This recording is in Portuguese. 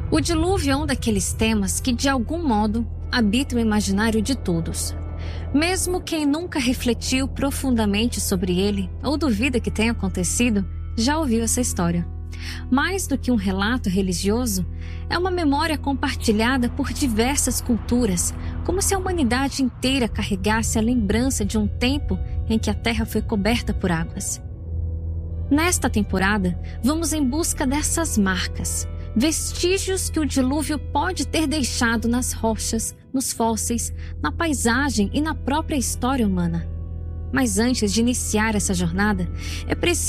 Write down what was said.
O dilúvio é um daqueles temas que, de algum modo, habita o imaginário de todos. Mesmo quem nunca refletiu profundamente sobre ele ou duvida que tenha acontecido, já ouviu essa história. Mais do que um relato religioso, é uma memória compartilhada por diversas culturas, como se a humanidade inteira carregasse a lembrança de um tempo em que a Terra foi coberta por águas. Nesta temporada, vamos em busca dessas marcas, vestígios que o dilúvio pode ter deixado nas rochas, nos fósseis, na paisagem e na própria história humana. Mas antes de iniciar essa jornada, é preciso